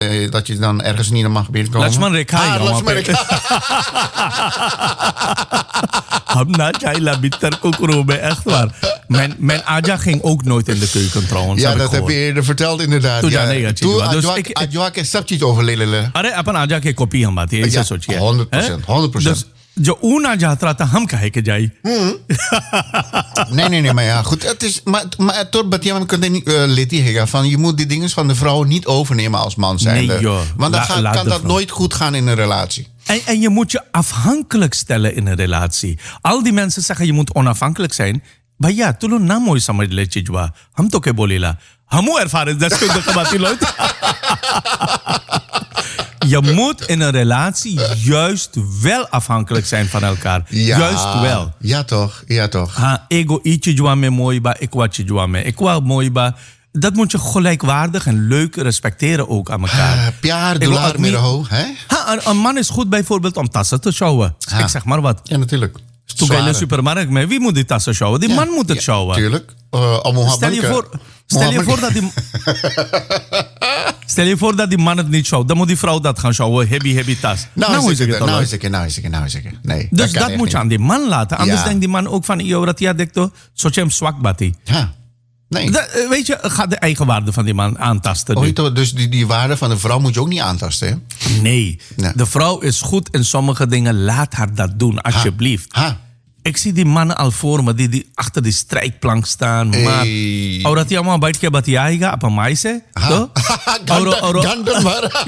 dat je dan ergens niet naar mag binnenkomen. Lachman Rekha. Lachman Rekha. Hamna Chaila bitter kokrobe, echt waar. Mijn Aja ging ook nooit in de keuken trouwens. Ja, dat heb je eerder verteld inderdaad. Toen Adjoak is subject over lelele. अरे अपन आजा के कॉपी हम बात ऐसे सोचिए 100%. जो ऊना जात्रा था हम कहे के जाई Nee, maar ja, goed. Het is, maar tot Batiam kan lid hega van je moet die dingen van de vrouw niet overnemen als man zijn. Nee, joh. Want dan kan dat nooit goed gaan in een relatie. En je moet je afhankelijk stellen in een relatie. Al die mensen zeggen je moet onafhankelijk zijn. Maar ja, tulun na mooi samaj le chijwa. Ham to ke bolela. Hamu ervaren deskundige wat die Je moet in een relatie juist wel afhankelijk zijn van elkaar. Ja, juist wel. Ja toch. Ha, ego ietsje jwa me mooi ba, ik wat je jwa me. Ik wou mooi ba. Dat moet je gelijkwaardig en leuk respecteren ook aan elkaar. Piaar dollar meer ho, hè? Een man is goed bijvoorbeeld om tassen te sjouwen. Ik zeg maar wat. Ja, natuurlijk. Toen ga je in de supermarkt mee. Wie moet die tassen sjouwen? Die man moet het sjouwen. Tuurlijk. Stel je voor dat die man het niet sjouwt. Dan moet die vrouw dat gaan sjouwen. Heavy tas. Nou is het. Nee. Dus dat moet je aan die man laten. Anders denkt die man ook van... Ja, dekto, zoals je hem zwak bati. Ja. Nee. Weet je, ga de eigenwaarde van die man aantasten. Dus die waarde van de vrouw moet je ook niet aantasten, hè? Nee. De vrouw is goed in sommige dingen. Laat haar dat doen, alsjeblieft. Ik zie die mannen al voor me die achter die strijkplank staan. Maar औरत ये हम बैठ के बतियाएगा आप माई से तो गंटन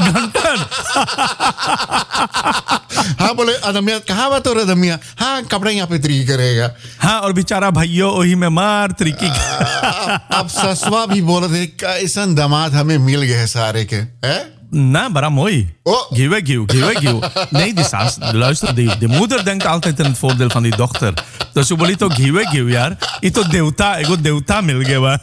हाँ बोले अदमिया कहाँ बात हो रहा अदमिया हाँ कपड़े यहाँ पे तरी करेगा हाँ और बेचारा भाइयों वही में मार तरीकी अब ससुआ भी बोल रहे कैसा दामाद हमें मिल गए सारे के हैं Nou, maar mooi. Gieuw. Nee, luister, de moeder denkt altijd in het voordeel van die dochter. Dus je moet ook gieuw, ja. Ik deuta milgewa.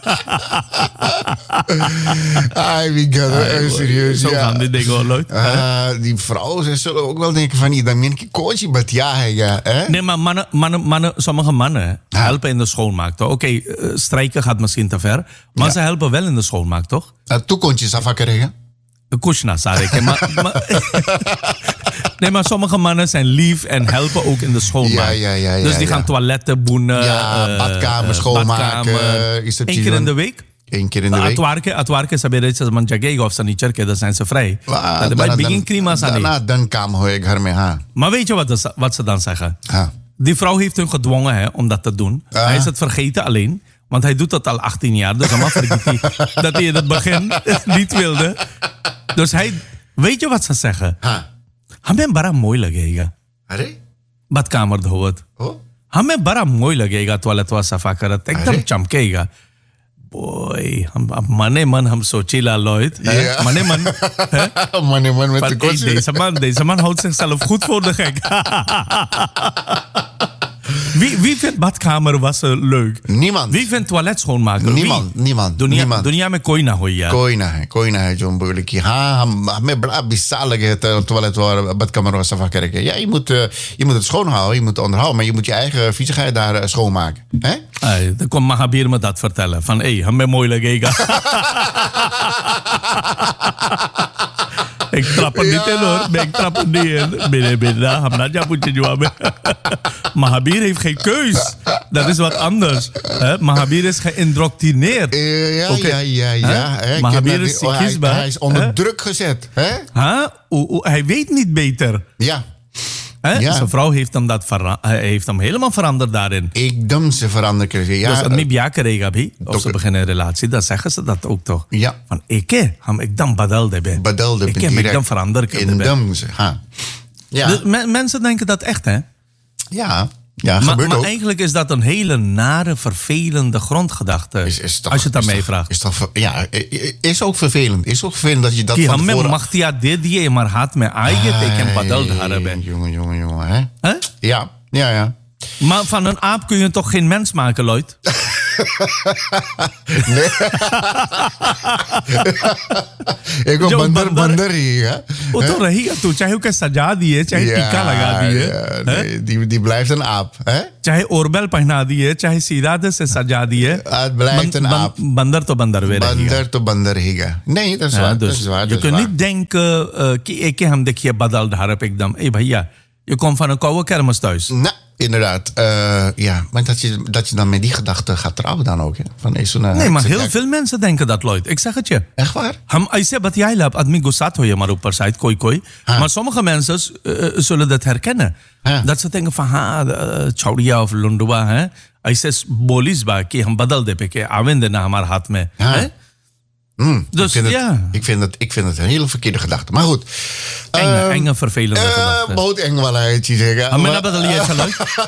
Wie gaat serieus. Zo gaan die dingen, Lloyd. Die vrouwen, ze zullen ook wel denken van, dan ben ik een coachje, maar ja. Nee, maar mannen, sommige mannen helpen in de schoonmaak, toch? Oké, strijken gaat misschien te ver. Maar ze helpen wel in de schoonmaak, toch? Toekomstjes afwakkeren. Kushna, zei ik. Nee, maar sommige mannen zijn lief en helpen ook in de schoonmaak. Dus die gaan toiletten boenen. Badkamer schoonmaken. Eén keer in de week? Eén keer in de week. Atwarke sabere se man jagega of sanicher ke, dan zijn ze vrij. Dat bij begin krima sani. Dan kam hoor ik haar mee. Maar weet je wat ze dan zeggen? Die vrouw heeft hun gedwongen om dat te doen. Hij is het vergeten alleen. Want hij doet dat al 18 jaar. Dus allemaal vergeet hij dat hij in het begin niet wilde. Dus weet je wat ze zeggen? हमें बड़ा मोई लगेगा अरे बदकामर धोवत हमें बड़ा मोई लगेगा टॉयलेट वा सफा करत एकदम चमकेगा बोय हम मने मन हम सोचीला Lloyd मने मन met de kost deze man houdt zichzelf goed voor de gek. Wie vindt badkamer wassen leuk? Niemand. Wie vindt toilet schoonmaken? Niemand. दुनिया में कोई ना हो यार. कोई ना है जो बोले कि हाँ हमें बड़ा बिस्सा लगे है toilet waar badkamer was सफा करके. Ja, je moet het schoonhouden, je moet het onderhouden, maar je moet je eigen viezigheid daar schoonmaken. Hè? Dan komt Mahabir me dat vertellen van hame mooi लगेगा. Ik trap er niet in hoor. Ik trap er niet in. Binnen. Hamnaja moet je jawab. Mahabir heeft geen keus. Dat is wat anders. Mahabir is geïndoctrineerd. Ja. Mahabir is kiesbaar. Hij is onder druk gezet. Hij weet niet beter. Ja. Zijn vrouw heeft hem helemaal veranderd daarin. Ekdam ze veranderen. Dus het niet biakerega bi. Of ze beginnen een relatie, dan zeggen ze dat ook toch. Ja. Van ekdam badelde ben. Ekdam veranderen. Ja. Dus mensen denken dat echt, hè? Ja, gebeurt maar ook. eigenlijk is dat een hele nare, vervelende grondgedachte. Als je het aan mij vraagt. Is ook vervelend. Is ook vervelend dat je dat van tevoren... Machtia dit maar had me eigen teken badelde hebben. Jongen, hè? Ja. Maar van een aap kun je toch geen mens maken, Lloyd? एक बंदर ही है वो तो रहेगा तू चाहे उसके सजा दिए चाहे टीका लगा दिए die blijft een aap hè चाहे ओरबेल पहना दिए चाहे सीधा से सजा दिए het blijft een aap बंदर तो बंदर weer बंदर तो बंदर रहेगा नहीं dat is waar dat is waar je kunt niet denken कि एक हम देखिए बदल धारप एकदम भैया je komt van een koude kermis thuis. Nou, inderdaad. Ja, maar dat je dan met die gedachte gaat trouwen dan ook. Hè? Van, nee, maar heel veel mensen denken dat, Lloyd. Ik zeg het je. Echt waar? हम ऐसे बतियाई ला आदमी गुस्सा हो हमारे ऊपर शायद कोई maar sommige mensen zullen dat herkennen. Dat ze denken van छौड़िया of लुंडुआ है ऐसे बोलिस बा कि हम बदल दे पे के आवेंदे ना हमारे हाथ में है. Dus, ik vind het een hele verkeerde gedachte. Maar goed. Enge vervelende gedachte. बहुत eng वाला है चीजें. हमें ना बदलिए चलो.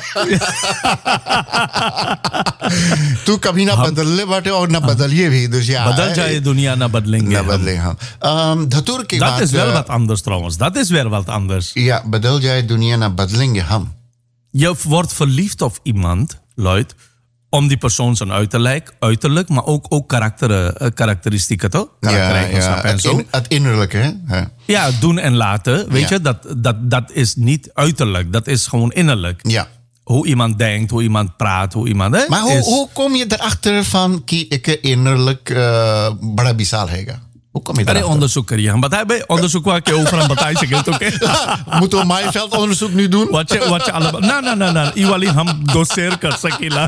तू कभी ना बदलने बाटे और ना बदलिए भी. Dus ja. बदल जाए दुनिया ना बदलेंगे. ना बदलेंगे हम. धतूर की बात. Dat is wel wat anders trouwens. Dat is weer wat anders. Ja, बदल जाए दुनिया ना बदलेंगे हम. Je wordt verliefd op iemand, Lloyd. Om die persoon zijn uiterlijk, maar ook karakteristieken, toch? En zo. Het innerlijke, hè? Ja, doen en laten. Weet je, dat is niet uiterlijk. Dat is gewoon innerlijk. Ja. Hoe iemand denkt, hoe iemand praat, hoe iemand... Maar hoe kom je erachter van ki ik innerlijk bada bisal hega? Hoe kom je erachter? अरे onderzoek करिए हम बताए भाई onderzoek wa के ऊपर हम बताई सके तो के moeten we Maaiveld onderzoek nu doen wat je allemaal ना इवाली हम doseer कर सकेला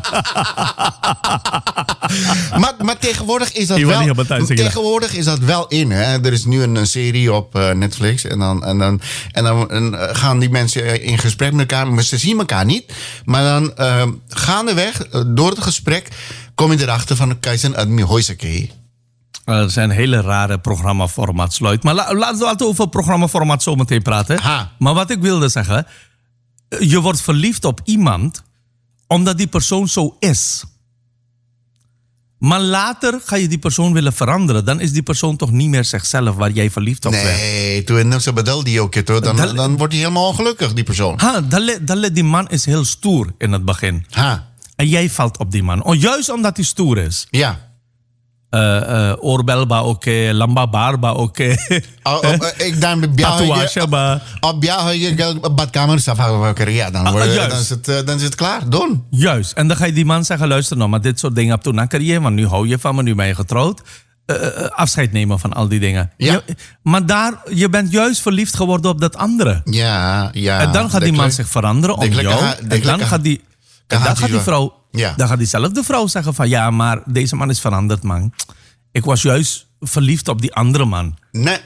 maar tegenwoordig is dat wel in hè er is nu een serie op Netflix en dan gaan die mensen in gesprek met elkaar maar ze zien elkaar niet maar dan gaandeweg door het gesprek kom je erachter van keizen admi hoiseke. Er zijn hele rare programmaformats, Lloyd. Maar laten we over programmaformat zo meteen praten. Maar wat ik wilde zeggen... Je wordt verliefd op iemand... omdat die persoon zo is. Maar later ga je die persoon willen veranderen. Dan is die persoon toch niet meer zichzelf waar jij verliefd op bent. Nee, toen ze bedel die ook. Dan wordt hij helemaal ongelukkig, die persoon. Die man is heel stoer in het begin. En jij valt op die man. Juist omdat hij stoer is. Ja. Oorbel ba oké, lamba baar ba oké. Ik dan tatoeage ba. Op je badkamer safa ja, dan is het klaar, doen. Juist. En dan ga je die man zeggen, luister nou, maar dit soort dingen heb toen na carrière, want nu hou je van me, nu ben je getrouwd. Afscheid nemen van al die dingen. Ja. Maar je bent juist verliefd geworden op dat andere. Ja. En dan gaat die man zich veranderen om jou. En dan gaat die vrouw... Ja. Dan gaat diezelfde vrouw zeggen van... Ja, maar deze man is veranderd, man. Ik was juist verliefd op die andere man. Nee,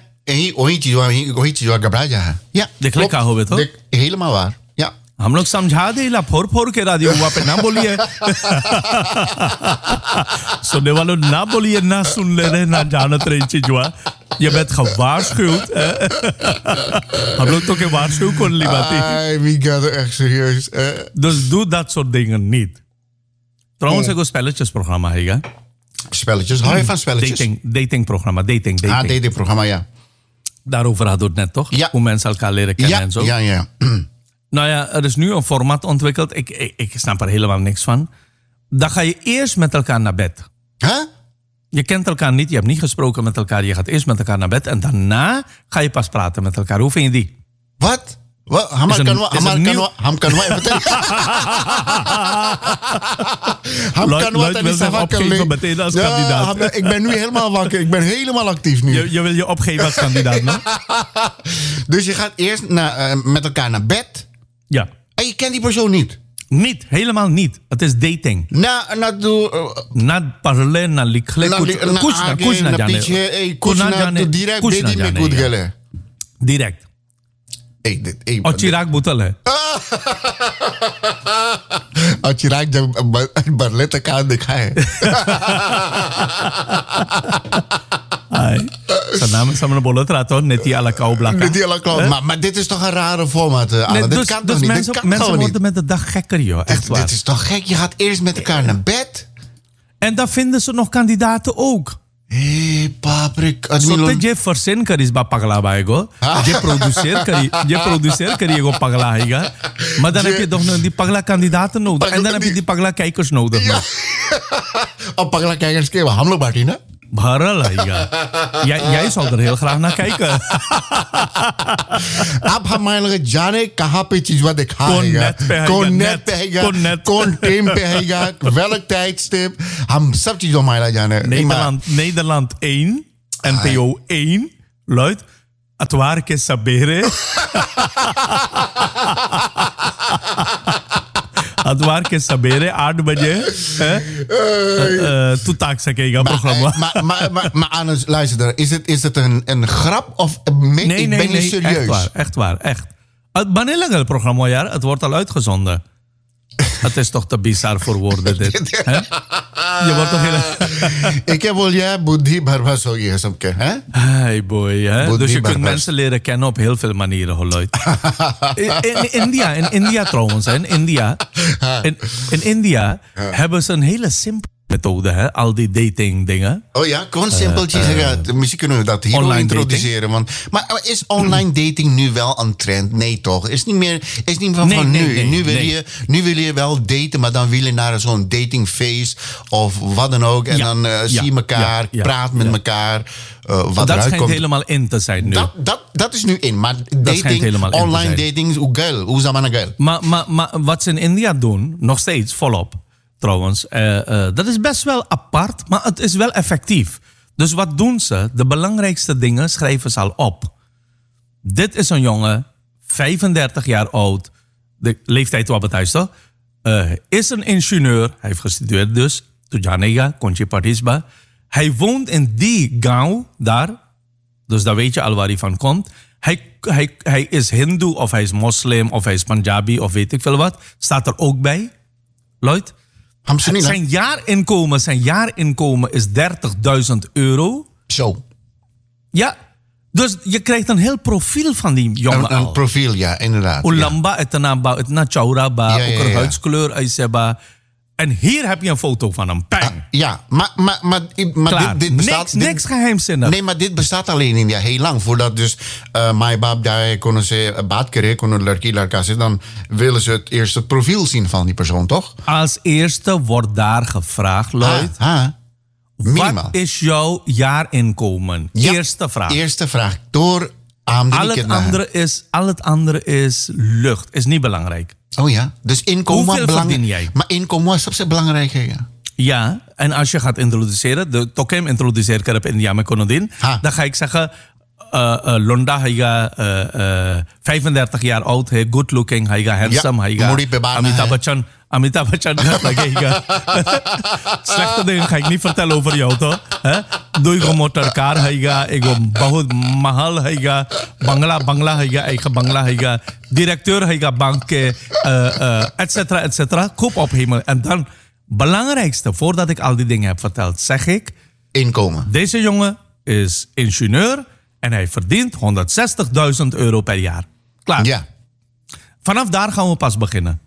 ja, klopt. Helemaal waar. Ja. हम लोग समझा दे ला फोर के रादियो हुआ पे ना बोलिए सुनने वालों ना बोलिए ना सुन ले रहे ना जानत रहे चीज हुआ je bent gewaarschuwd हम लोग तो के waarschuw kon libati wie gaat er echt serieus dus doe dat soort dingen niet trouwens ik een spelletjesprogramma hega spelletjes hou je van spelletjes datingprogramma datingprogramma ja daarover hadden we het net toch ja. Hoe mensen elkaar leren kennen en zo ja Nou ja, er is nu een format ontwikkeld. Ik snap er helemaal niks van. Dan ga je eerst met elkaar naar bed. Huh? Je kent elkaar niet, je hebt niet gesproken met elkaar. Je gaat eerst met elkaar naar bed en daarna ga je pas praten met elkaar. Hoe vind je die? Wat? Ham kan we even Lloyd wil zich opgeven meteen als kandidaat. Ik ben nu helemaal wakker. Ik ben helemaal actief nu. Je wil je opgeven als kandidaat, no? Dus je gaat eerst met elkaar naar bed. Ja. En je kent die persoon niet? Niet, helemaal niet. Het is dating. Na parle na likhle kuch na jane. Direct. और चिराग बोतल है और चिराग जब बरले तक का दिखा है zijn naam is allemaal bolle trato neti alla kau blakka. Maar dit is toch een rare format, Anne? Dit kan toch niet? Mensen worden met de dag gekker, joh. Echt waar. Dit is toch gek? Je gaat eerst met elkaar naar bed. En dan vinden ze nog kandidaten ook. Hey, paprik. Sote je versen karis ba pagla baego. Je produceer kari go pagla haiga. Maar dan heb je toch nog die pagla kandidaten nodig. En dan heb je die pagla kijkers nodig. Op Pagla kijkers keer हम लोग बाटी ना Bharalaiga. Jij zal er heel graag naar kijken. अब हमारे लोग जाने कहाँ पे चीज वा दिखाएगा कौन नेट पे हैगा कौन टीम पे हैगा welk tijdstip हम सब चीजों हमारा जाने Nederland 1 NPO 1 luidt Atwar ke sabere Atwar ke sabere 8 बजे तू ताक सकेगा programma. Maar Anus, luister, is het een grap of nee, ben je serieus? Echt waar. Wanneer lang het programma, ja? Het wordt al uitgezonden. Het is toch te bizar voor woorden dit. Hè? Je wordt toch heel... Ik heb wel jij buddhi barbas ho gaya sabke, hè? Hey boy, hè? Dus je kunt mensen leren kennen op heel veel manieren, geluid. In India trouwens, hè? In India hebben ze een hele simpele methode, hè? Al die dating dingen. Oh ja, gewoon simpeltjes. Misschien kunnen we dat hier wel introduceren. Maar is online dating nu wel een trend? Nee toch? Is niet meer van nu. Nee. Nu wil je wel daten, maar dan wil je naar zo'n datingfeest of wat dan ook. En dan zie je elkaar, praat met elkaar. Dat schijnt helemaal in te zijn nu. Dat is nu in. Maar dating, online dating, hoe zou man geil? Maar wat ze in India doen, nog steeds volop. Trouwens, dat is best wel apart, maar het is wel effectief. Dus wat doen ze? De belangrijkste dingen schrijven ze al op. Dit is een jongen, 35 jaar oud, de leeftijd wat betuigt toch? Is een ingenieur, hij heeft gestudeerd dus, Tujanega, Conchi Patisba. Hij woont in die gaon daar, dus daar weet je al waar hij van komt. Hij is hindoe of hij is moslim of hij is Punjabi of weet ik veel wat. Staat er ook bij, Lloyd. Zijn jaarinkomen is €30.000. Zo. Ja, dus je krijgt een heel profiel van die jongen Een profiel, ja, inderdaad. Ulamba, etna chauraba, ook een huidskleur, aiseba. En hier heb je een foto van hem. Bang. Ja, maar dit bestaat... Niks geheimzinnig. Nee, maar dit bestaat alleen in India heel lang. Voordat dus mijn baab daar konden ze baat keren, konden larki larka zitten, dan willen ze het eerst het profiel zien van die persoon, toch? Als eerste wordt daar gevraagd, Lloyd. Wat is jouw jaarinkomen? Ja, eerste vraag. Eerste vraag. Door al het andere is lucht. Is niet belangrijk. Oh ja, dus inkomen hoeveel verdien jij? Maar inkomen is op belangrijk, ja. Ja, en als je gaat introduceren, de tokem introduceer ik op India met Konodin, dan ga ik zeggen, Londa, hij gaat 35 jaar oud, hij good looking, hij gaat handsome, hij gaat Amitabh Bachchan gaat lagega. Slechte dingen ga ik niet vertellen over jou, toch? Doe je motorcar, hij gaat, ik ga bahut mahal, hij gaat bangla, hij gaat, eigen bangla, hij gaat directeur, hij gaat banken, et cetera. Koop op hemel. En dan, belangrijkste, voordat ik al die dingen heb verteld, zeg ik... Inkomen. Deze jongen is ingenieur en hij verdient €160.000 per jaar. Klaar. Ja. Vanaf daar gaan we pas beginnen.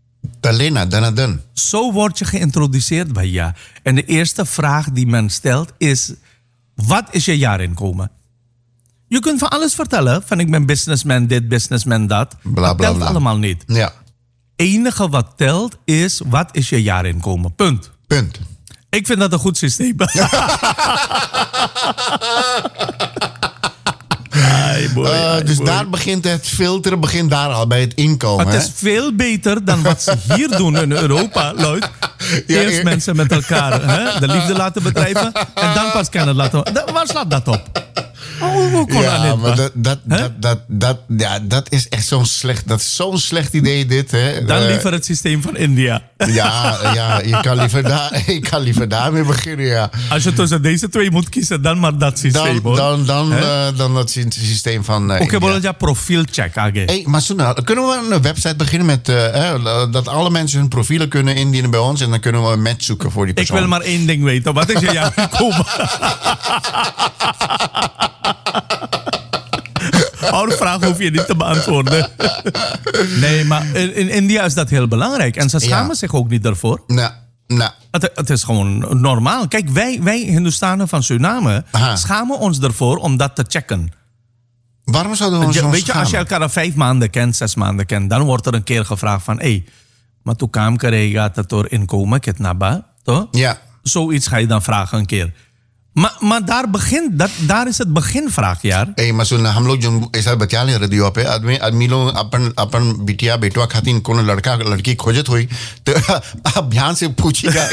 Dan. Zo word je geïntroduceerd bij ja. En de eerste vraag die men stelt is... Wat is je jaarinkomen? Je kunt van alles vertellen. Van ik ben businessman dit, businessman dat. Dat telt allemaal niet. Ja. Enige wat telt is... Wat is je jaarinkomen? Punt. Ik vind dat een goed systeem. Dus daar begint het filteren, begint daar al bij het inkomen. Het is veel beter dan wat ze hier doen in Europa, Lloyd. Eerst mensen met elkaar de liefde laten bedrijven en dan pas kennen laten. Waar slaat dat op? Dat is echt zo'n slecht, dat is zo'n slecht idee dit. Hè. Dan liever het systeem van India. Ja, je kan liever daarmee beginnen, ja. Als je tussen deze twee moet kiezen, dan maar dat systeem, dan dat systeem van Oké, bolja profielcheck. Hey, maar kunnen we een website beginnen met dat alle mensen hun profielen kunnen indienen bij ons en dan kunnen we een match zoeken voor die persoon. Ik wil maar één ding weten. Wat is je jaarinkomen? Oude vraag hoef je niet te beantwoorden. Nee, maar in India is dat heel belangrijk. En ze schamen zich ook niet daarvoor. Het is gewoon normaal. Kijk, wij Hindustanen van Suriname schamen ons ervoor om dat te checken. Waarom zouden we ons weet je, als je elkaar 5 maanden kent, 6 maanden kent, dan wordt er een keer gevraagd van, maar toen kwam je gaat het door inkomen, kitnaba, toch? Ja. Zoiets ga je dan vragen een keer. Maar daar is het beginvraag, यार. maar सुन हम लोग जो ऐसा बचा ले रेडियो पे आदमी लोग अपन बिटिया बेटवा खातिर कोनो लड़का लड़की खोजत हुई तो आप ध्यान से पूछिएगा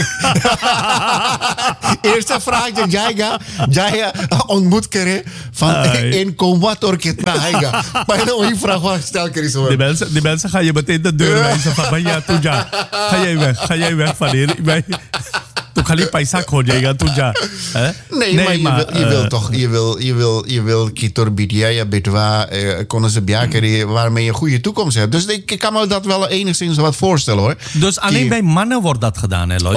eerste vraag जो जाएगा ontmoet करे van in kom wat or कितना आएगा पहले वही vraag stel करी zo. Die mensen gaan je meteen de deur wijzen van ja, toe ja. Ga jij weg van hier. तो खाली पैसा खोजेगा तू जा. Nee, maar je wil kitor bidia ja betwa konden ze biakeri waarmee je een goede toekomst hebt. Dus ik kan me dat wel enigszins wat voorstellen hoor. Dus alleen bij mannen wordt dat gedaan, hè, Lloyd?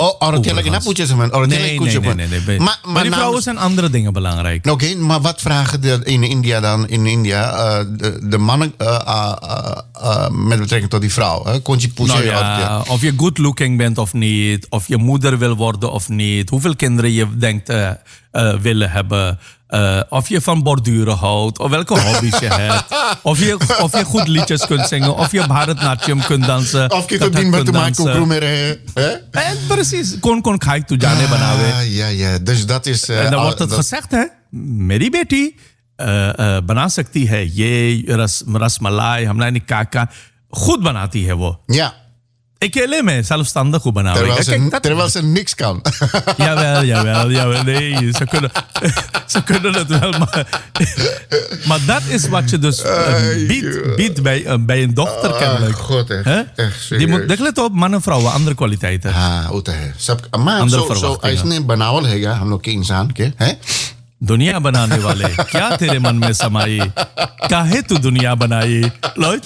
Nee. Maar die vrouwen zijn andere dingen belangrijk. Oké, maar wat vragen in India dan? In India de mannen met betrekking tot die vrouw. Kon je pushen? Of je good looking bent of niet. Of je moeder wil worden of niet. Hoeveel kinderen je denkt willen hebben. Of je van borduren houdt. Of welke hobby's je hebt. Of je goed liedjes kunt zingen. Of je Bharatnatyam kunt dansen. Of je kunt dansen. Precies. Kon kijk tu jane banawe. Ja. Dus dat is... en dan wordt het gezegd, hè. Meri beti bana sakti hai. Ye rasmalai. Hamna ni kaka. Goed banati hai wo. Ja. अकेले में zelfstandig hoe बनावे. Terwijl ze niks kan. Jawel. Nee, ze kunnen het wel. Maar dat is wat je dus biedt bij een dochter kennelijk. God, echt die moet, let op, mannen en vrouwen, andere kwaliteiten. Maar zo ऐसने बनावल है हम लोग के इंसान के हैं दुनिया बनाने वाले क्या तेरे मन में समाई काहे तू दुनिया बनाई लॉयड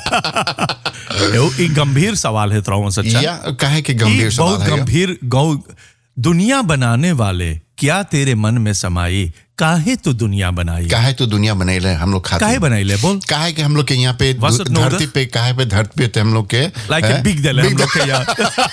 एक गंभीर सवाल है त्राउन सच्चा या काहे के गंभीर सवाल है बहुत गंभीर दुनिया बनाने वाले क्या तेरे मन में समाई काहे तू दुनिया बनाई बनाई ले हम लोग खाते काहे बनाई ले बोल काहे के हम लोग के यहाँ पे धरती पे काहे पे धरती पे हम लोग के like a big deal हम लोग के यहाँ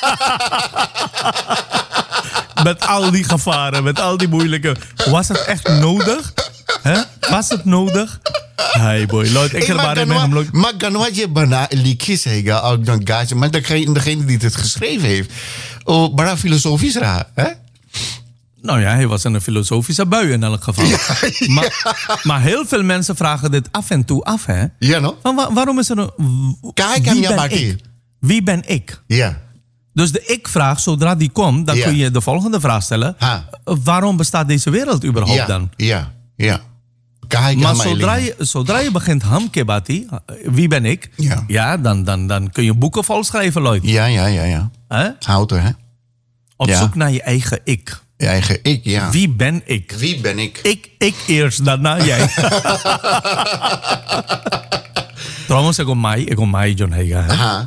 met al die gevaren, met al die moeilijke... Was het echt nodig? Was het nodig? Hey boy, Lloyd, ik er maar mee hem... Maar ganwa je bana likhi sega ook dan gaatje, maar degene die het geschreven heeft. Oh, bana filosofisch raar, hè? Nou ja, hij was in een filosofische bui in elk geval. Ja. Maar heel veel mensen vragen dit af en toe af, hè? Ja, no? Waarom is er een... Wie ben ik? Ja. Dus de ik-vraag, zodra die komt, dan kun je de volgende vraag stellen. Waarom bestaat deze wereld überhaupt dan? Ja. Maar zodra je begint hamkebati, wie ben ik? Ja, dan kun je boeken vol schrijven, Lloyd. Ja. Houd er, hè? Op zoek naar je eigen ik. Je eigen ik, ja. Wie ben ik? Ik eerst, daarna jij. Trouwens, ik om mij John Heiga.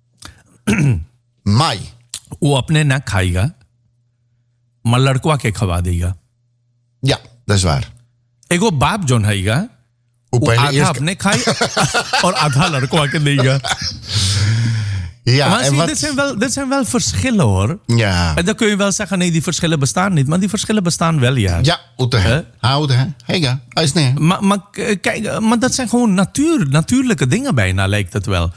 माई वो अपने ना खाएगा मर लड़का के खवा देगा या dat is waar एगो बाप जोन हैगा वो आधा अपने खाए और आधा लड़का के देगा Ja, en dit zijn wel verschillen hoor. Ja. En dan kun je wel zeggen, nee, die verschillen bestaan niet. Maar die verschillen bestaan wel, ja. Ja, maar dat zijn gewoon natuurlijke dingen bijna, lijkt het wel.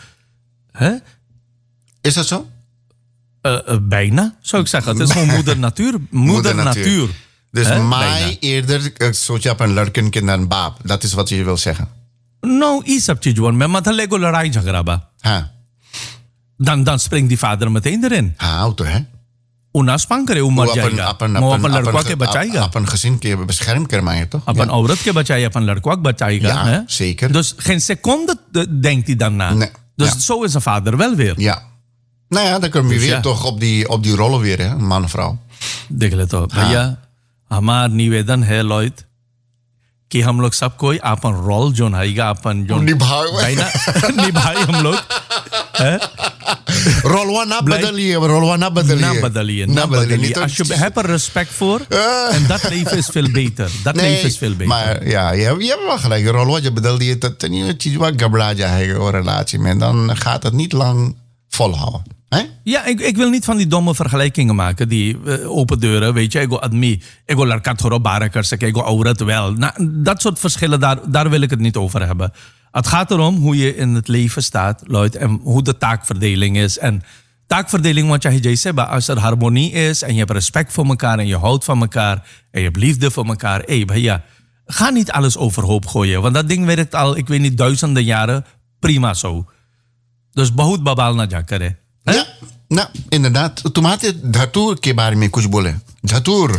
Is dat zo? Bijna, zou ik zeggen. Het is gewoon moeder natuur. Moeder natuur. Dus mij eerder soort je op een lurken kind dan baap. Dat is wat je wil zeggen. Nou, iets heb je gewoon. Maar dan lego larai jagraba. Dan springt die vader meteen erin. Auto, hè? Una spankere umar jayega. Op een लड़का के बचाएगा. अपन gezin के bescherm करवाएंगे toch? Op een औरत के बचाएगा, अपन लड़का बचाएगा. Ja, zeker. Dus geen seconde denkt hij dan na. Nee. Dus zo is een vader wel weer. Ja. Nou ja, dan komen we weer toch op die rollen weer, hè? Man en vrouw. देख ले तो भैया हमार निवेदन है लॉयड कि हम लोग सब कोई अपन रोल जो नाइगा अपन जो निभाए हम लोग rolwa na bedelië. Als je hebt er respect voor en dat leven is veel beter. Maar ja, je hebt wel gelijk. Rolwa je bedelië, dat je wat gablaja heeft een relatie met, dan gaat het niet lang volhouden. Ja, ik wil niet van die domme vergelijkingen maken. Die open deuren, weet je. Ik wil larkat horo barakers, ik wil aurat wel. Nou, dat soort verschillen, daar wil ik het niet over hebben. Het gaat erom hoe je in het leven staat, Lloyd. En hoe de taakverdeling is. En taakverdeling, wat jij zei, als er harmonie is en je hebt respect voor elkaar en je houdt van elkaar en je hebt liefde voor elkaar. Ga niet alles overhoop gooien, want dat ding werkt al, ik weet niet, duizenden jaren prima zo. Dus bahut babal na jakare. Ja, nou, inderdaad. Tomate dhatur ke baare mein kuch bole. Dhatur.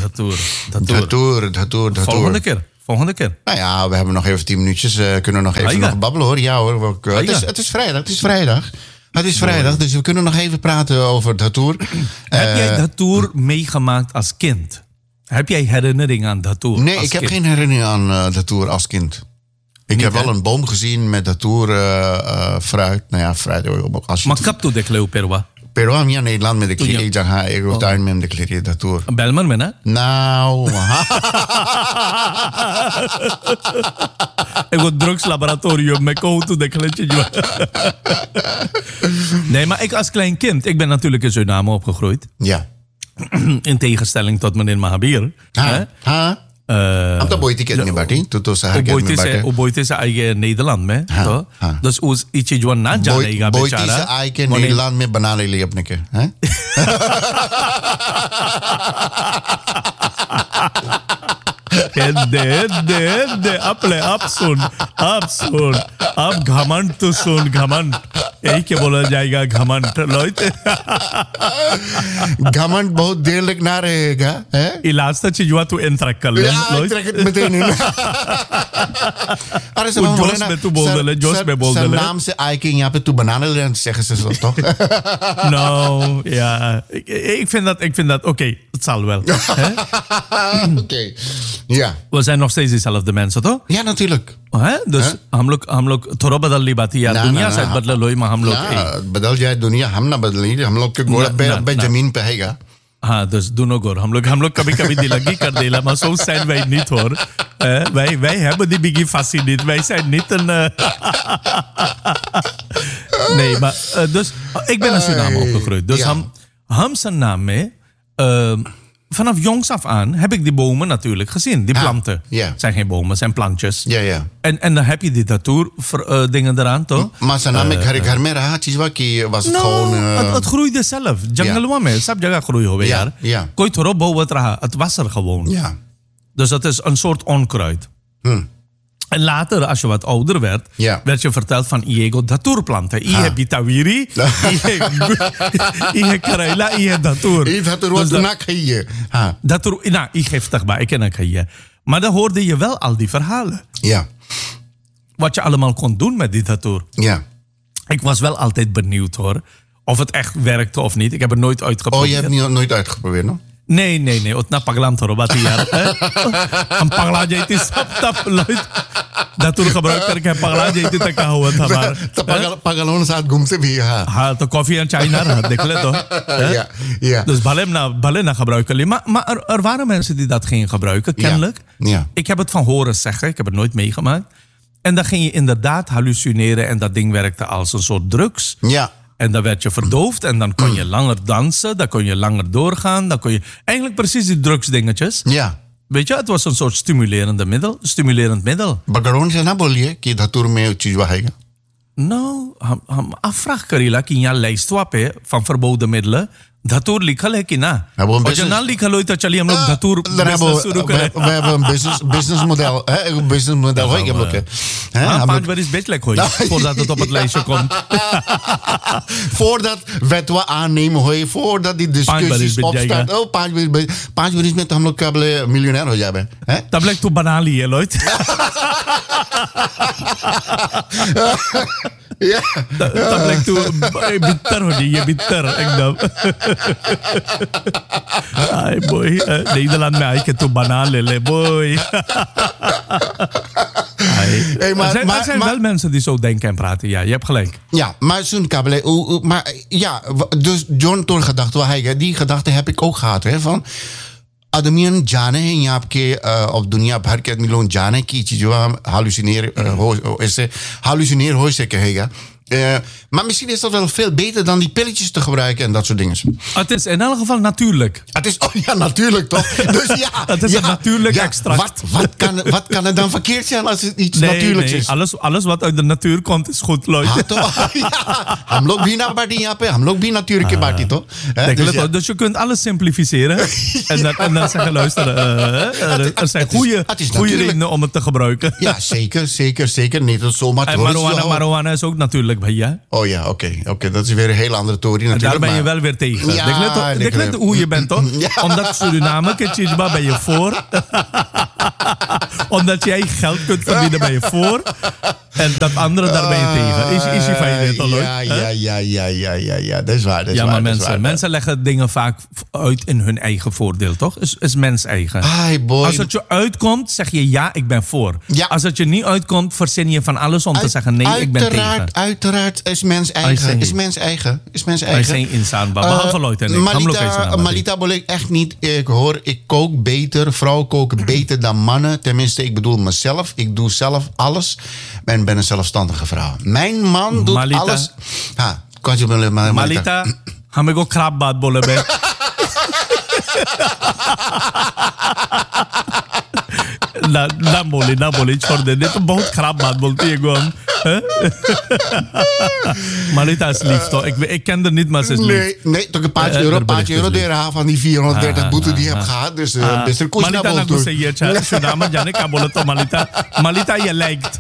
Volgende keer. Nou ja, we hebben nog even 10 minuutjes. Kunnen we nog even babbelen hoor. Ja hoor. Het is vrijdag. Dus we kunnen nog even praten over Dhatur. Heb jij Dhatur meegemaakt als kind? Heb jij herinnering aan Dhatur? Nee, ik heb geen herinnering aan Dhatur als kind. Ik heb wel een boom gezien met Dhatur fruit. Nou ja, fruit. Maar kapto de kleu perwa? Perwa minha Nederland met de kleur. Ik dacht, ik wil tuin met de kleur Dhatur. Belmer men, hè? Nou. Ik word drugslaboratorium met koud de kletje. Nee, maar ik als klein kind, ik ben natuurlijk in Suriname opgegroeid. Ja. In tegenstelling tot meneer Mahabir. Amta boy tiket ni bati, tuto sa harket ni bati. Boy sa eigen Nederland में, तो dus उस इच्छे जो ना जानेगा बेचारा. Boy sa eigen Nederland में बना ले अपने के, हैं? दे अब सुन अब घमंड तो सुन घमंड यही क्या बोला जाएगा घमंड लोइते घमंड बहुत देर तक ना रहेगा है इलाज तो चीजवा तू इंतरक कर ले अरे जोश में तू बोल दे जोश में बोल दे नाम से आए कि यहाँ पे तू बनाने ले zeggen ze zo toch no ja ik vind dat oké het zal wel oké ja we zijn nog steeds dezelfde mensen toch ja natuurlijk dus हम लोग थोड़ा बदल ली बात यार दुनिया शायद बदल लोई में हम लोग बदल जाए दुनिया हम ना बदलेंगे हम लोग के गोड़ पे जमीन पे हैगा हाँ dus दोनों गोर हम लोग कभी दिलगी कर देला maar zo zijn wij niet hoor wij hebben die biggie fassie niet wij zijn niet een nee maar dus ik ben in Suriname opgegroeid dus ham zijn naam mee vanaf jongs af aan heb ik die bomen natuurlijk gezien. Die planten. Zijn geen bomen, het zijn plantjes. Ja. En dan heb je die Dhatur dingen eraan, toch? Maar zijn naam घर में रहा चीज was het gewoon... Het groeide zelf. Jungle में सब जगह groeien होवे यार. कोई थोड़ा बहुत रहा. Het was er gewoon. Ja. Dus dat is een soort onkruid. En later, als je wat ouder werd, werd je verteld van Iego Dhatur planten. Ihe bitawiri, Ihe karela, Ihe Dhatur. Ihe Dhatur wat toen ik hier. Dhatur, nou, ik geef het bij, ik ken het hier. Maar dan hoorde je wel al die verhalen. Ja. Wat je allemaal kon doen met die Dhatur. Ja. Ik was wel altijd benieuwd hoor. Of het echt werkte of niet. Ik heb het nooit uitgeprobeerd. Oh, je hebt nooit uitgeprobeerd, no? Nee. Utna paglam thoro bati yaar. हम पगला जाती सब तब Dhatur gebruik करके पगला जाती तक का हुआ था हमारा. तो पगलों के साथ घूमते भी हाँ तो कॉफी en chai naar deख ले तो. Ja. Dus भले ना gebruiken. Maar er waren mensen die dat gingen gebruiken, kennelijk. Ja. Ik heb het van horen zeggen, ik heb het nooit meegemaakt. En dan ging je inderdaad hallucineren en dat ding werkte als een soort drugs. Ja. En dan werd je verdoofd en dan kon je langer dansen, dan kon je langer doorgaan, dan kon je... Eigenlijk precies die drugsdingetjes. Ja. Weet je, het was een soort stimulerend middel. Bagaron se na bolie कि Dhatur में चीज है? Nou, हम afvraag करीला कि यहाँ lijstवा पे van verboden middelen Dhatur लिखल है कि ना? और जो ना लिखल हो तो चलिए हम लोग Dhatur business शुरू करें. We hebben een business model. Een business model hoor ik heb ook. 5 baris beter lekker hoor. Voordat het op het lijstje komt. Voordat wet we aannemen hoor. Voordat die discussies opstaan. Oh, 5 baris में तो हम लोग कब मिलियनेयर हो जाए. तब लग तू बना लिए लोग. Ja. तब लग तू बित्तर हो जाइए बित्तर एकदम. Ay boy, Nederland में आई के तू बना ले boy. Er zijn wel mensen die zo denken en praten. Ja, je hebt gelijk. Ja, maar zo'n kabele. Maar ja, dus John Tor gedachte, die gedachte heb ik ook gehad. Hè, van आदमियन जाने हैं यहाँ के और दुनिया भर के आदमी लोग जाने की चीज़ों हम हालुसिनेर हो ऐसे हालुसिनेर हो से कहेगा Maar misschien is dat wel veel beter dan die pilletjes te gebruiken en dat soort dingen. Het is in elk geval natuurlijk. Het is, natuurlijk toch? Dus ja. Het is een natuurlijk extract. Wat kan er dan verkeerd zijn als het iets natuurlijks is? Alles wat uit de natuur komt is goed, Lloyd. Hamlok bina badi apa? Hamlok bina natuurlijke badi toch? Dus je kunt alles simplificeren. En dan zeggen, luister, er zijn goede redenen om het te gebruiken. Ja, zeker. Niet dat zomaar en marijuana is ook natuurlijk bij je. Oh ja, oké. Dat is weer een hele andere tory natuurlijk. En daar ben je wel weer tegen. Ja, ik weet hoe je bent, toch? Ja. Omdat Suriname, Ketjisba, ben je voor. Omdat jij geld kunt verdienen, ben je voor. En dat andere, daar ben je tegen. Is je fijn dit al ooit? Ja, dat is waar. Maar mensen leggen dingen vaak uit in hun eigen voordeel, toch? Is mens eigen. Als het je uitkomt, zeg je ja, ik ben voor. Ja. Als het je niet uitkomt, verzin je van alles om te zeggen nee, ik ben tegen. Uiteraard is mens eigen. Is mens eigen. Wij zijn insaan, behalve Lloyd en ik. Malita wil ik echt niet. Ik kook beter. Vrouwen koken beter dan mannen. Tenminste, ik bedoel mezelf. Ik doe zelf alles. En ben een zelfstandige vrouw. Mijn man doet Malita. alles. Kan je me Malita, gaan we ook krabbaat bollen bij. Na boleh छोड़ दे तो बहुत खराब बात बोलती है हम. Malita is lief toch? Ik ken haar niet, maar ze is lief. Nee, toch een paar euro dera van die 430 boete die je hebt gehad. Dus best een koers naar boven. Malita na gusse je Suriname जाने का बोला तो Malita je lijkt.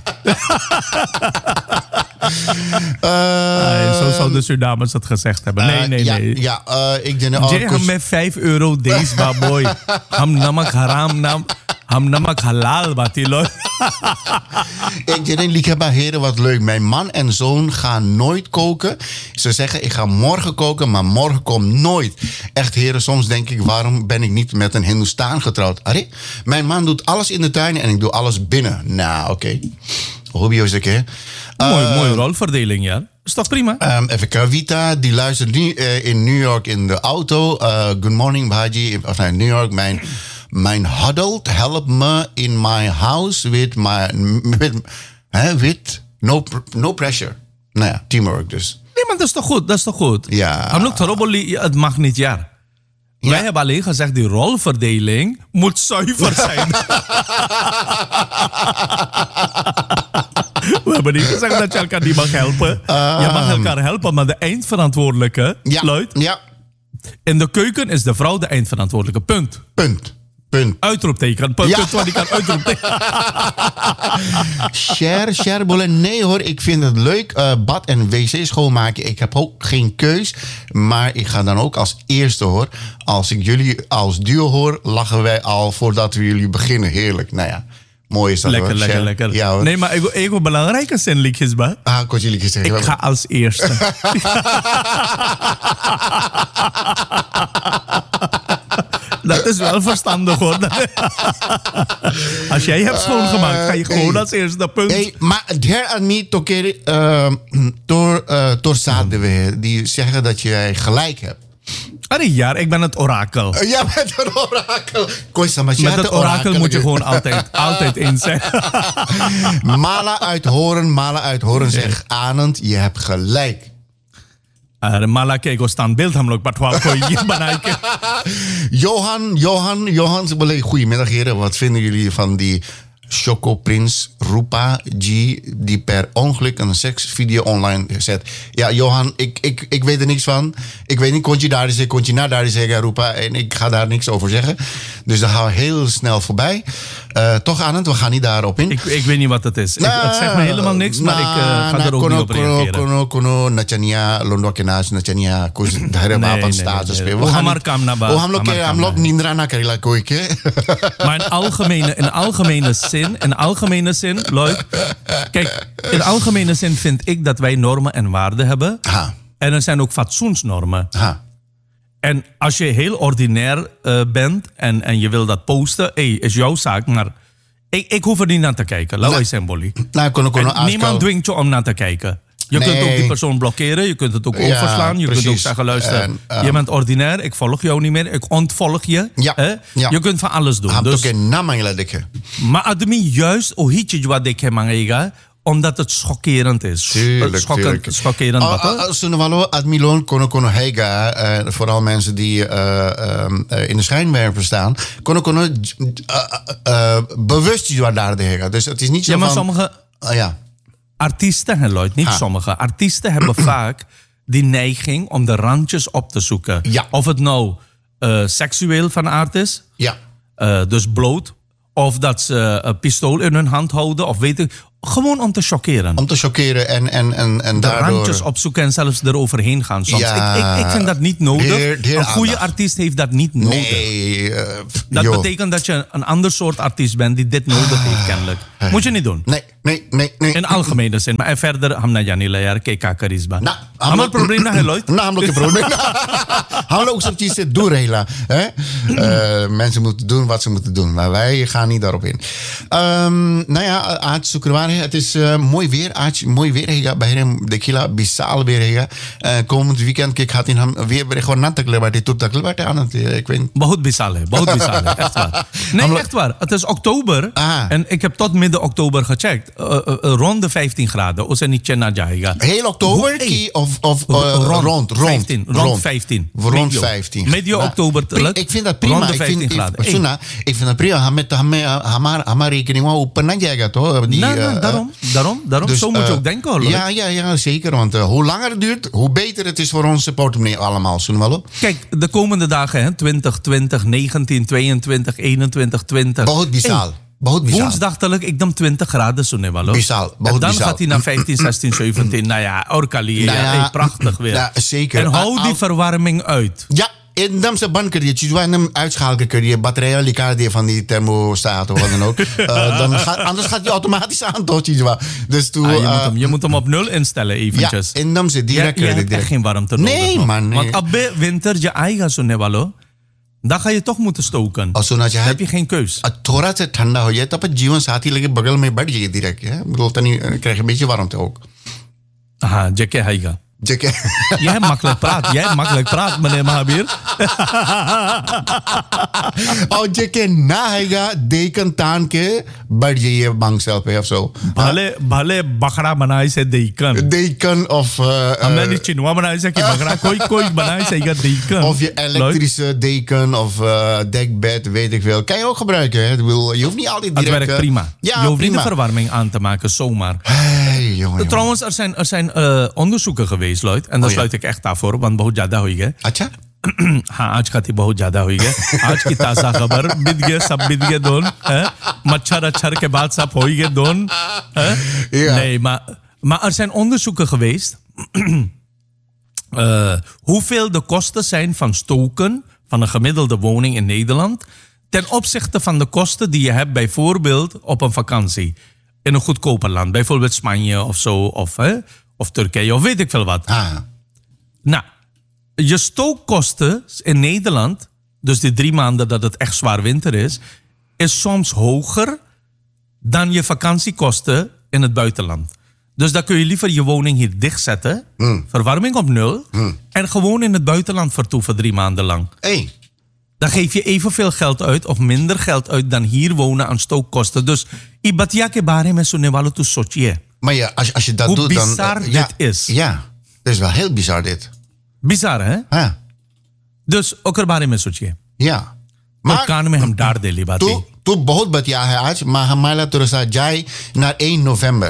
Zo zou de Surinamers het gezegd hebben. Nee. Ja, ik denk ook. Je hem met 5 euro deze baboy. Ham namak haram nam. Ham namak halal batilo. Ik denk, lieve heren, wat leuk. Mijn man en zoon gaan nooit koken. Ze zeggen, ik ga morgen koken, maar morgen komt nooit. Echt heren, soms denk ik, waarom ben ik niet met een Hindoestaan getrouwd? Arre, mijn man doet alles in de tuin en ik doe alles binnen. Nou, oké. Hobby is ik, hè? Mooie rolverdeling, ja. Is toch prima? Even Kavita, die luistert nu in New York in de auto. Good morning, Bhaji. Of nee, New York, mijn huddled help me in my house with no pressure. Nou ja, teamwork dus. Nee, maar dat is toch goed? Ja. Het mag niet, ja. Wij hebben alleen gezegd, die rolverdeling moet zuiver zijn. We hebben niet gezegd dat je elkaar niet mag helpen. Je mag elkaar helpen, maar de eindverantwoordelijke, Lloyd, in de keuken is de vrouw de eindverantwoordelijke. Punt. Uitroepteken. Punt waar die kan uitroepteken. Share bollen. Nee hoor, ik vind het leuk. Bad en wc schoonmaken. Ik heb ook geen keus. Maar ik ga dan ook als eerste hoor. Als ik jullie als duo hoor, lachen wij al voordat we jullie beginnen. Heerlijk. Nou ja. Mooi is dat lekker. Ja, hoor. Nee, maar ik wil belangrijke zinnetjes bij. Ik ga als eerste. Dat is wel verstandig hoor. Als jij hebt schoongemaakt, ga je gewoon als eerste punt. Hey, maar der aan mij door zaten we. Die zeggen dat jij gelijk hebt. Ja, ik ben het orakel. Jij bent het orakel. Met het orakel moet je gewoon altijd in zijn. Mala uit horen zegt Anand, je hebt gelijk. Mala kijk, standbeeld hem ook, maar Johan, goedemiddag heren. Wat vinden jullie van die Chocoprins Rupa G die per ongeluk een seksvideo online zet? Ja, Johan, ik weet er niks van. Ik weet niet, kon je naar daar zeggen, Rupa, en ik ga daar niks over zeggen. Dus dat gaan we heel snel voorbij. Toch, Anand, we gaan niet daarop in. Ik weet niet wat het is. Het zegt me helemaal niks, maar ik ga er ook niet op reageren. Kono, Nachania, Londokenaas, Nachania, Koes, Dharewapan status. We gaan maar kam naar buiten. We gaan Nindra naar Karila Koike. Maar in algemene zin, Lloyd. Kijk, in algemene zin vind ik dat wij normen en waarden hebben. En er zijn ook fatsoensnormen. En als je heel ordinair bent en je wil dat posten, is jouw zaak, maar ik hoef er niet naar te kijken. Laat wij zijn bolly. Niemand dwingt je om naar te kijken. Je kunt ook die persoon blokkeren, je kunt het ook overslaan. Je kunt ook zeggen, luister, je bent ordinair, ik volg jou niet meer, ik ontvolg je. Je kunt van alles doen. Dus, maar ademi juist, o hitje wat ik heb omdat het schokkerend is. Tuurlijk. Schokkerend wat? Sunwalo, Admilon, Kono Hega, vooral mensen die in de schijnwerper staan, Kono bewust daar de Hega. Dus het is niet zo ja, maar van... sommige artiesten, Lloyd, niet sommige. Artiesten hebben vaak die neiging om de randjes op te zoeken. Ja. Of het nou seksueel van aard is, dus bloot, of dat ze een pistool in hun hand houden, of weet ik. Gewoon om te chockeren. Om te chockeren en de daardoor... randjes opzoeken en zelfs eroverheen gaan soms. Ja, ik vind dat niet nodig. Een goede artiest heeft dat niet nodig. Nee. Dat betekent dat je een ander soort artiest bent die dit nodig heeft kennelijk. Moet je niet doen. Nee. In algemene zin. Maar verder, hamna jani layar ke ka karisma. Hamar probleem na Lloyd. Namelijk het probleem. Hamla ook zo'n iets doen, Hela. Mensen moeten doen wat ze moeten doen. Maar wij gaan niet daarop in. Aard het is mooi weer. Mooi weer. Bij hem de kila bisaal weer. Komend weekend gaat in hem weer gewoon natakle maar dit takle aan het ik weet. Bahut bisaal, echt waar. Nee, echt waar. Het is oktober en ik heb tot midden oktober gecheckt. Rond de 15 graden. Of niet chena jaiga. Heel oktober of rond 15. Rond 15. Rond 15. Medio oktober. Ik vind dat prima. Rond de 15 graden. Ik vind dat prima. Met hamar rekening wel op een jaiga toch? Daarom. Dus, zo moet je ook denken, hoor. Ja, zeker. Want hoe langer het duurt, hoe beter het is voor onze portemonnee allemaal. Kijk, de komende dagen, 20, 19, 22, 21, 20. Bahut bisaal. Woensdag ik dan 20 graden zo nemen. En dan gaat hij naar 15, 16, 17. Nou ja, Orkali. Prachtig weer. Ja, zeker. En hou die verwarming uit. Ja. En dan se ban kun je hem uitschakelen, kun je batterijen likar van die thermostaat of wat dan ook. Anders gaat hij automatisch aan, toch? Dus je moet hem op 0 instellen eventjes. Ja, en dan se direct. Je hebt echt geen warmte nodig. Nee, man. Nee. Want ab winter je eigen zo nevalo. Dan ga je toch moeten stoken. Dan heb je geen keus. Thora se ठंडा हो जाए तब जीवन साथी लगे बगल में बैठ जाइए direct. Dan krijg je een beetje warmte ook. Aha, jekke haiga. Jij hebt makkelijk praat, meneer Mahabir. और जेके ना आएगा देकन तान के बैठ जाइए बांगसेल पे of zo. भले बकरा बनाए से देकन of हमने नहीं चिनवा बनाए से कि बकरा कोई बनाए से देकन. Of je elektrische deken of dekbed, weet ik veel. Kan je ook gebruiken. Hè? Je hoeft niet altijd direct... Het werkt prima. Ja, je hoeft niet de verwarming aan te maken, zomaar. Hey, jongen. Trouwens, er zijn onderzoeken geweest, Lloyd. En daar sluit ik echt daarvoor, want बहुत ज्यादा हुई है. अच्छा? हाँ, आज खाती बहुत ज्यादा हुई है. आज की ताज़ा खबर बिद गए सब बिद गए दोन. मच्छर के बाद सब हो गए दोन. Nee, maar er zijn onderzoeken geweest. Hoeveel de kosten zijn van stoken van een gemiddelde woning in Nederland ten opzichte van de kosten die je hebt bijvoorbeeld op een vakantie in een goedkoper land, bijvoorbeeld Spanje of zo, of Turkije of weet ik veel wat. Nou, je stookkosten in Nederland, dus die 3 maanden dat het echt zwaar winter is soms hoger dan je vakantiekosten in het buitenland. Dus dan kun je liever je woning hier dichtzetten, verwarming op 0, en gewoon in het buitenland vertoeven 3 maanden lang. Hey. Dan geef je evenveel geld uit of minder geld uit dan hier wonen aan stookkosten. Dus ibatia ke bare mein sunne walo tu sochiye. Maar ja, als je dat doet dan... Hoe bizar dit is. Ja, dat is wel heel bizar dit. Bizar, hè? Ja. Dus ook er bare mein sochiye. Ja. Maar kaन में हम डार दे ली बातें. तू बहुत बतिया है आज, maar हमारा तुरसा जाए naar 1 november.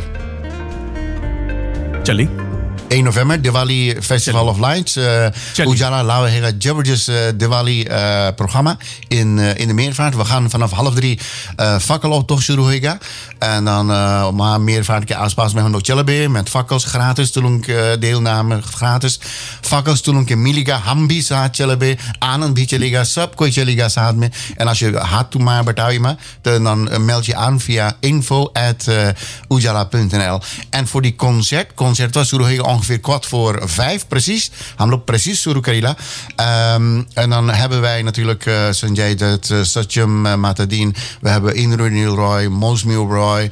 चली 1 november, Diwali Festival of Lights. Ujala Lawe Hega Jabberjus Diwali programma in de Meervaart. We gaan vanaf 2:30 fakkeloptocht shuru hoega. En dan maar Meervaart ke aanspas met nog Chelebe met fakkels gratis. Tulung deelname gratis. Fakkels tulung ke miliga hambi sa Chelebe. Anand bhi chalega, sab koi chalega saad me. En als je had toe maar betaal je me, dan meld je aan via info@ujala.nl. En voor die concert was shuru hoega ongeveer 4:15 precies. Hamlo precies Suru Karila. En dan hebben wij natuurlijk Sanjay Dutt, Satyam Matadin. We hebben Indru Neil Roy, Mosmil Roy.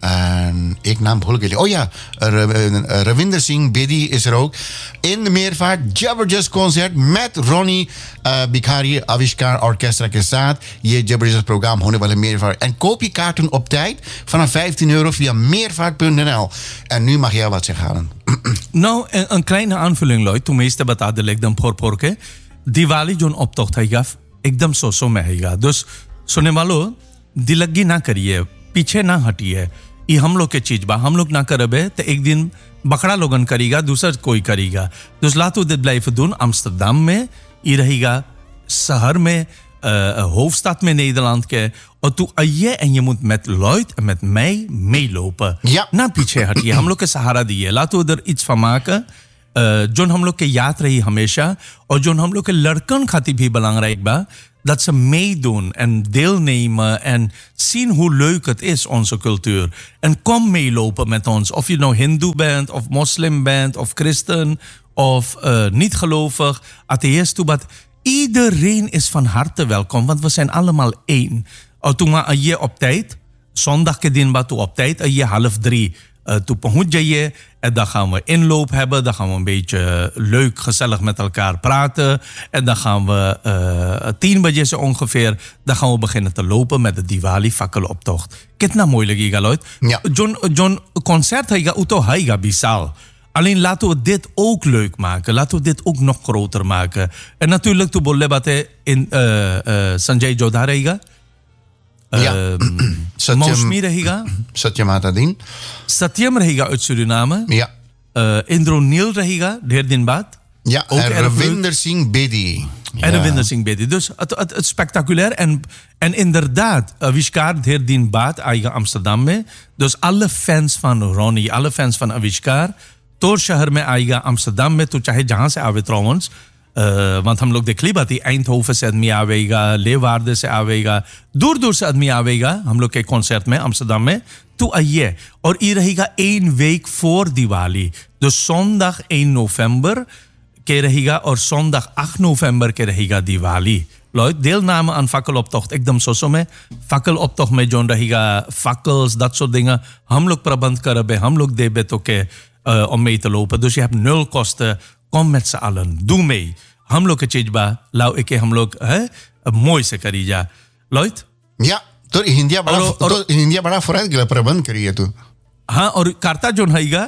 En ik naam भूल गया. Oh ja, Ravinder Singh Bedi is er ook. In de meervaart, Jabberjust concert met Ronnie Bikhari, Avishkar Orchestra के साथ. ये Jabberjust programma होने वाले meervaart. En koop je kaarten op tijd vanaf €15 via meervaart.nl. En nu mag jij wat zeggen, Alan. Nou, een kleine aanvulling, Lloyd. Toen meeste bata de lekdam por के Diwali zone optocht है एकदम सो में है. Dus सुनने वालों दिलगी ना करिए, पीछे ना हटिए. ये हम लोग के चीज बा, हम लोग ना करबे तो एक दिन बकरा लोगन करेगा, दूसरा कोई करेगा. Dus laten we dit blijven doen. Amsterdam में ये रहेगा, शहर में, hoofdstad में Nederland के. और तू आइए en je moet met Lloyd en met mij meelopen. Ja. ना पीछे हटिए, हम लोग के सहारा दिए. Laten we er iets van maken. Zone हम लोग के याद रही हमेशा और जोन हम लोग के लड़कन खातिर भी belangrijk बा. Dat ze meedoen en deelnemen en zien hoe leuk het is, onze cultuur. En kom meelopen met ons. Of je nou hindoe bent, of moslim bent, of christen, of niet gelovig, atheïst. Iedereen is van harte welkom, want we zijn allemaal één. Toen maar je op tijd, zondag ke din ba op tijd, je 2:30. Toen pahunch jaye, en dan gaan we inloop hebben, dan gaan we een beetje leuk, gezellig met elkaar praten. En dan gaan we 10 baje zo ongeveer, dan gaan we beginnen te lopen met de Diwali fakkeloptocht. Kitna moeilijk iga Lloyd. Ja. John concert haiga uto haiga bisal. Alleen laten we dit ook leuk maken. Laten we dit ook nog groter maken. En natuurlijk to bolle bate in Sanjay Jodha रहेगा. Mausmi रहेगा. Satyam Atadin. Satyam रहेगा uit Suriname. Ja. Indronil रहेगा, ढेर दिन बाद. Ja, en Ravinder Singh Bedi. En Ravinder Singh Bedi. Dus het spectaculair. En inderdaad, Avishkar ढेर दिन बाद आएगा Amsterdam में. Dus alle fans van Ronnie, alle fans van Avishkar, तोर शहर में आएगा Amsterdam में. तो चाहे जहाँ से आवे trouwens. Want हम लोग देख ली बात Eindhoven से आदमी आवेगा, लेवार्डे से आवेगा, दूर दूर से आदमी आवेगा हम लोग के कॉन्सर्ट में Amsterdam में. तो आइए. और ये रहेगा 1 week voor Diwali. Dus zondag 1 november के रहेगा और zondag 8 november के रहेगा Diwali. Lloyd, deelname aan fakkeloptocht. एकदम सोचो में fakkeloptocht में जोन रहेगा fakkels, dat soort dingen. हम लोग प्रबंध करबे, हम लोग देबे तो के om mee te lopen. Dus je hebt 0 kosten. Kom met z'n allen. Doe mee. हम लोग के चीज बा लाओ एके हम लोग मोय से करी जा. Lloyd? Ja, तो इंडिया बड़ा फराज गिला प्रबंध करी है तू. हाँ, और कार्ता जोन हाईगा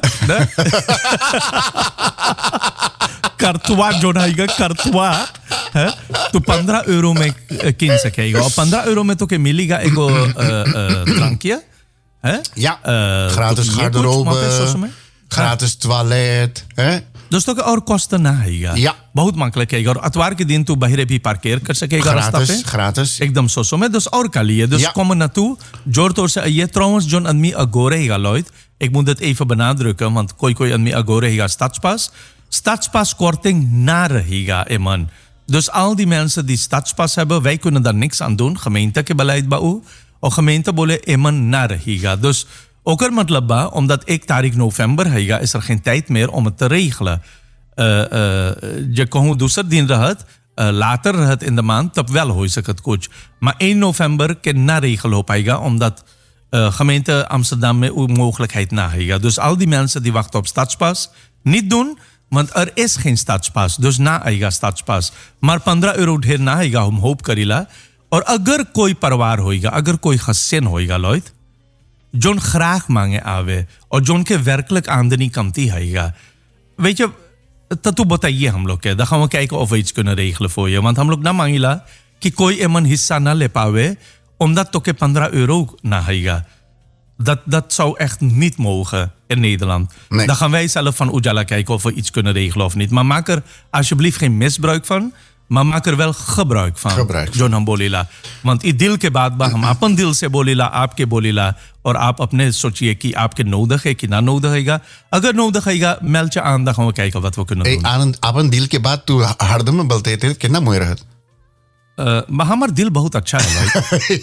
करतवा जोन हाईगा करतवा है तो €15 में किन सकेगा. और €15 में तो के मिलेगा एगो ड्रांकिया है. Ja, gratis garderobe, gratis toilet, hè? दोस्तों के और kosten ना आएगा. Ja. बहुत मांगले कहेगा. और अतवार के दिन तू बाहर भी पार्केर कर सकेगा रास्ता पे. Gratis. एकदम सोचो में. Dus और कालिए. Dus kom er naartoe. Joortoor se je trouwens John admi agorega Lloyd. Ik moet het even benadrukken, want kooi admi agorega stadspas. Stadspas korting na रहेगा man. Dus al die mensen die stadspas hebben, wij kunnen daar niks aan doen. Gemeente के beleid bau. और gemeente बोले man na रहेगा. Dus ook er मतलब बा, omdat ik तारीख november है, is er geen tijd meer om het te regelen. Je कहूँ दूसर दिन रहत, later रहत in de maand, तब wel हो सकत कुछ. Maar 1 november के ना regel हो पाएगा, omdat gemeente Amsterdam में mogelijkheid na है. Dus al die mensen die wachten op stadspas, niet doen, want er is geen stadspas. Dus na आएगा stadspas. Maar €15 ढेर ना आएगा, हम hope करीला. और अगर कोई परिवार होएगा, अगर कोई gesin होएगा, Lloyd, जोन graag मांगे आवे और जोन के werkelijk आमदनी कमती है, weet je, तू बताइए हम लोग के, dan gaan we kijken of we iets kunnen regelen voor je. Want हम लोग ना मांगिला कि कोई एमन हिस्सा ना ले पावे, omdat तो के €15 ना है. Dat zou echt niet mogen in Nederland. Nee. Dan gaan wij zelf van Ujala kijken of we iets kunnen regelen of niet. Maar maak er alsjeblieft geen misbruik van. Maar maak er wel gebruik van. जो हम बोलीला. Want ई दिल के बाद हम अपन दिल से बोलीला, आपके बोलीला, और आप अपने सोचिए कि आपके nodig है कि ना nodig हैगा. अगर nodig हैगा, meld je aan, dan gaan we kijken wat we kunnen doen. Anand, अपन दिल के बाद तू हरदम में बोलते थे कितना मोय रहत. हमारा दिल बहुत अच्छा है भाई.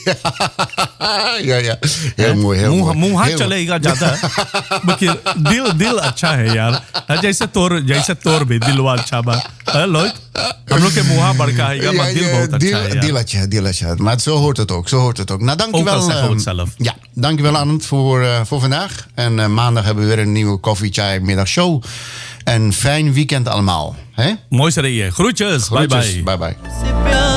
या मुंह हाथ चलेगा ज्यादा. दिल अच्छा है यार. जैसे तोर भी दिलवा अच्छा बा. Lloyd? Amlo ke muha barka higa maar Dilatje. Maar zo hoort het ook. Nou, dankjewel. Ook al zeggen we het zelf. Ja, dankjewel Arnold voor vandaag. En maandag hebben we weer een nieuwe Koffie Chai middagshow. En fijn weekend allemaal. Hè? Mooi zei je. Groetjes. Bye bye. Bye bye.